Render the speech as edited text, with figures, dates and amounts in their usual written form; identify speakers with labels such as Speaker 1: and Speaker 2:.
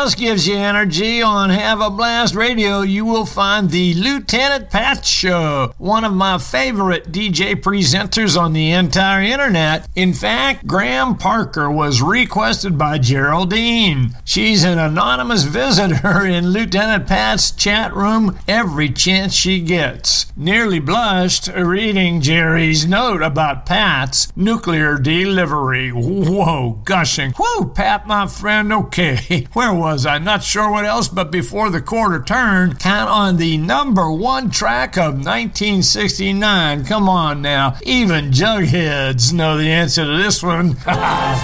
Speaker 1: else gives you energy on Have a Blast Radio, you will find the Lieutenant Pat Show, one of my favorite DJ presenters on the entire internet. In fact, Graham Parker was requested by Geraldine. She's an anonymous visitor in Lieutenant Pat's chat room every chance she gets. Nearly blushed reading Jerry's note about Pat's nuclear delivery. Whoa, gushing. Whoa, Pat, my friend, okay. Where was I? Not sure what else, but before the quarter turned, count on the number one track of 1969. Come on now. Even jugheads know the answer to this one.